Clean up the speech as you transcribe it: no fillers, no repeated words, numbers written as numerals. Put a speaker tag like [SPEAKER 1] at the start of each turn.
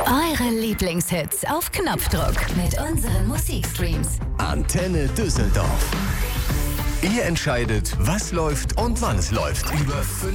[SPEAKER 1] Eure Lieblingshits auf Knopfdruck mit unseren Musikstreams.
[SPEAKER 2] Antenne Düsseldorf. Ihr entscheidet, was läuft und wann es läuft. Über 5